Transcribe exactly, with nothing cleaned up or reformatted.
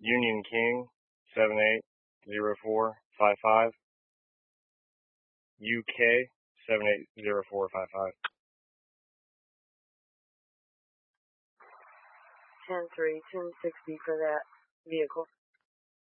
Union King, seven eight zero four five five. U K, seven eight zero four five five. ten three, ten sixty for that vehicle.